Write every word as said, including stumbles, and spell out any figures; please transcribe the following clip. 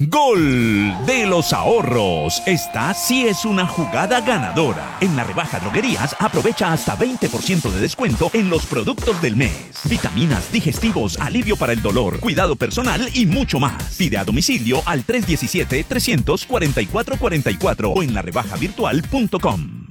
Gol de los ahorros. Esta sí es una jugada ganadora. En la rebaja droguerías aprovecha hasta veinte por ciento de descuento en los productos del mes. Vitaminas, digestivos, alivio para el dolor, cuidado personal y mucho más. Pide a domicilio al tres uno siete, tres cuatro cuatro cuatro cuatro o en la rebaja virtual punto com.